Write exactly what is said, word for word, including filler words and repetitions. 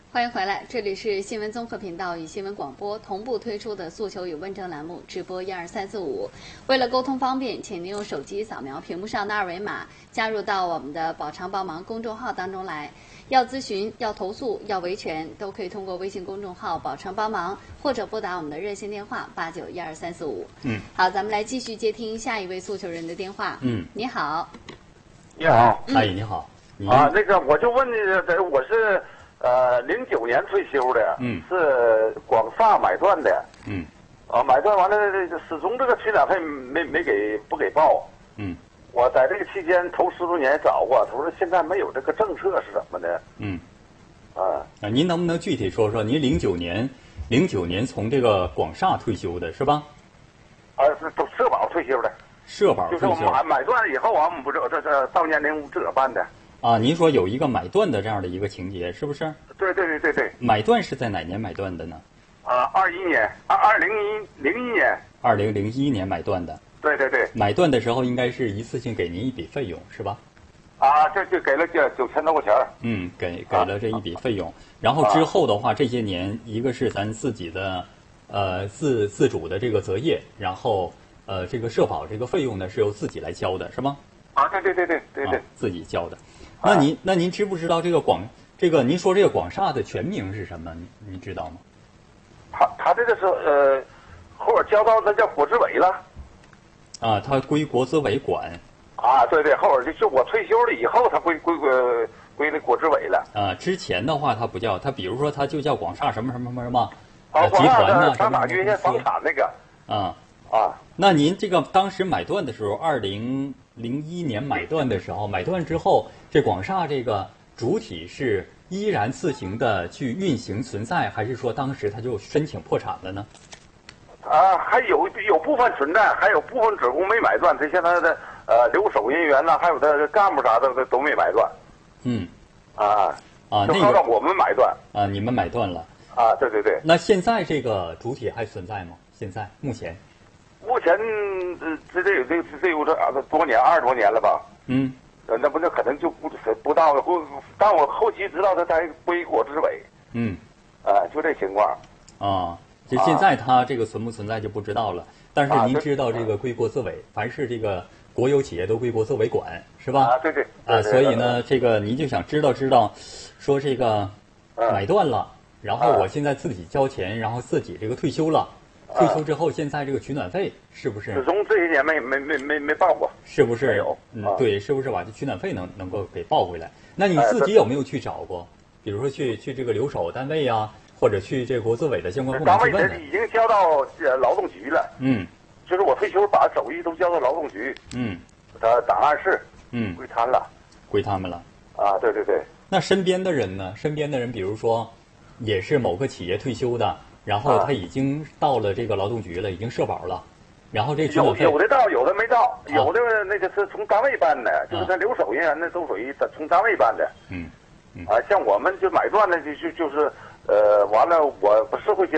欢迎回来，这里是新闻综合频道与新闻广播同步推出的诉求与问政栏目，直播一二三四五。为了沟通方便，请您用手机扫描屏幕上的二维码，加入到我们的“宝常帮忙”公众号当中来。要咨询、要投诉、要维权，都可以通过微信公众号“宝常帮忙”或者拨打我们的热线电话八九一二三四五。嗯，好，咱们来继续接听下一位诉求人的电话。 嗯， 你好。 你好， 阿姨你好。你啊，那个我就问你，我是。呃，零九年退休的， 嗯， 是广厦买断的， 嗯， 啊，买断完了，始终这个取暖费没没给不给报， 嗯， 我在这个期间头十多年也找过，他说现在没有这个政策是怎么的， 嗯， 啊， 啊，您能不能具体说说，您零九年零九年从这个广厦退休的是吧？ 啊，是都社保退休的， 社保退休， 就是我买买断以后啊，我们不是这这到年龄自个办的。 啊，您说有一个买断的这样的一个情节，是不是？ 对对对对对。 买断是在哪年买断的呢？ 啊，二一年，二二零一零一年。 二零零一年买断的。 对对对。 买断的时候应该是一次性给您一笔费用，是吧？ 啊，这就给了九九千多块钱。 嗯，给给了这一笔费用，然后之后的话，这些年一个是咱自己的，呃自自主的这个择业，然后呃这个社保这个费用呢是由自己来交的，是吗？ 啊，对对对对对对， 啊、自己交的。那您、啊、那您知不知道这个广这个您说这个广厦的全名是什么？您您知道吗？ 他他这个是呃，后边交到那叫国资委了。 啊，它归国资委管。 啊，对对，后边就就我退休了以后，它归归归归那国资委了。 啊，之前的话它不叫，它比如说它就叫广厦什么什么什么什么。 啊， 集团呐， 上哪约些房产那个。 啊啊， 那您这个当时买断的时候，二零零一年买断的时候，买断之后，这广厦这个主体是依然自行的去运行存在，还是说当时他就申请破产了呢？ 啊，还有有部分存在，还有部分职工没买断，这些他的呃留守人员呐，还有他的干部啥的都都没买断。 嗯， 啊啊， 就靠到我们买断。 啊，你们买断了。 啊，对对对。 那现在这个主体还存在吗？现在目前？ 目前这这这有这这有这多年二十多年了吧？ 嗯， 呃，那不那可能就不不到了，不，但我后期知道他才归国资委。 嗯， 呃，就这情况。 啊，就现在他这个存不存在就不知道了。但是您知道这个归国资委，凡是这个国有企业都归国资委管，是吧？ 啊，对对。 啊，所以呢，这个您就想知道知道，说这个买断了，然后我现在自己交钱，然后自己这个退休了。退休之后，现在这个取暖费是不是？ 始终这些年没没没没没报过， 是不是？ 有， 嗯，对，是不是把这取暖费能能够给报回来？那你自己有没有去找过？比如说去去这个留守单位啊，或者去这国资委的相关部门去问问？ 已经交到劳动局了。 嗯， 就是我退休把手续都交到劳动局。 嗯， 他档案室。 嗯， 归他了。 归他们了。 啊，对对对。 那身边的人呢？身边的人，比如说，也是某个企业退休的。然后他已经到了这个劳动局了，已经社保了，然后这有有的到，有的没到， 啊、 有的那个是从单位办的，就是他留守人员那都属于从单位办的。 嗯，嗯啊，像我们就买断的就就就是呃，完了我不是会交。